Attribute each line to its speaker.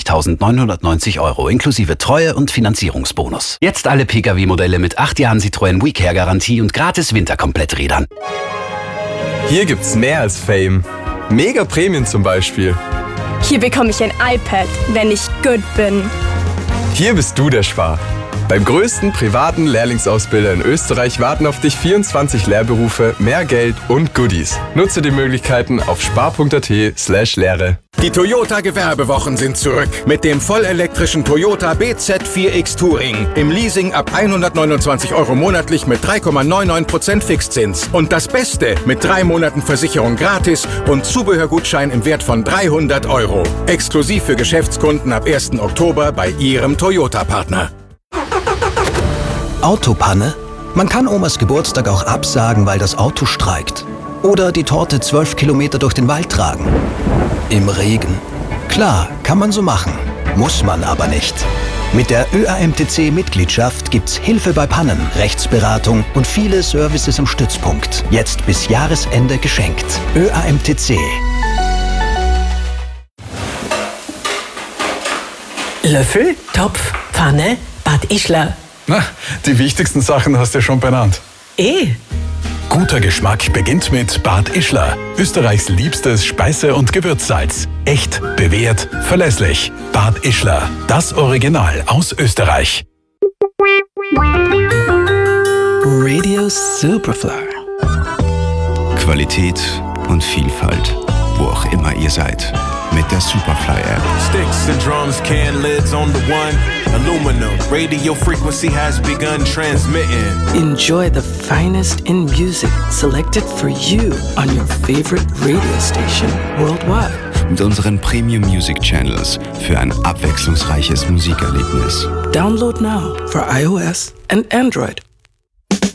Speaker 1: 24.990 € inklusive Treue- und Finanzierungsbonus. Jetzt alle Pkw-Modelle mit 8 Jahren Citroën WeCare-Garantie und gratis Winterkompletträdern.
Speaker 2: Hier gibt's mehr als Fame. Mega Prämien zum Beispiel.
Speaker 3: Hier bekomme ich ein iPad, wenn ich gut bin.
Speaker 2: Hier bist du der Spar. Beim größten privaten Lehrlingsausbilder in Österreich warten auf dich 24 Lehrberufe, mehr Geld und Goodies. Nutze die Möglichkeiten auf spar.at/Lehre.
Speaker 4: Die Toyota Gewerbewochen sind zurück mit dem vollelektrischen Toyota BZ4X Touring. Im Leasing ab 129 € monatlich mit 3,99% Fixzins. Und das Beste, mit 3 Monaten Versicherung gratis und Zubehörgutschein im Wert von 300 €. Exklusiv für Geschäftskunden ab 1. Oktober bei Ihrem Toyota-Partner.
Speaker 5: Autopanne? Man kann Omas Geburtstag auch absagen, weil das Auto streikt. Oder die Torte 12 Kilometer durch den Wald tragen. Im Regen. Klar, kann man so machen. Muss man aber nicht. Mit der ÖAMTC-Mitgliedschaft gibt's Hilfe bei Pannen, Rechtsberatung und viele Services im Stützpunkt. Jetzt bis Jahresende geschenkt. ÖAMTC.
Speaker 6: Löffel, Topf, Pfanne, Bad Ischler.
Speaker 7: Na, die wichtigsten Sachen hast du ja schon benannt.
Speaker 8: Guter Geschmack beginnt mit Bad Ischler. Österreichs liebstes Speise- und Gewürzsalz. Echt, bewährt, verlässlich. Bad Ischler, das Original aus Österreich.
Speaker 9: Radio Superfly.
Speaker 10: Qualität und Vielfalt, wo auch immer ihr seid. Mit der Superfly-App.
Speaker 11: Sticks and drums, can lids on the one. Aluminum, radio frequency has begun transmitting.
Speaker 9: Enjoy the finest in music selected for you on your favorite radio station worldwide.
Speaker 10: Mit unseren Premium Music Channels für ein abwechslungsreiches Musikerlebnis.
Speaker 9: Download now for iOS and Android.